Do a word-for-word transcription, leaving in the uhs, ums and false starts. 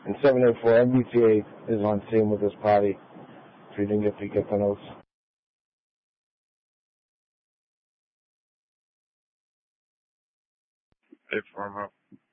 And seven eight four M B T A is on scene with this party. If you didn't get to get the notes. Hey, Farmer.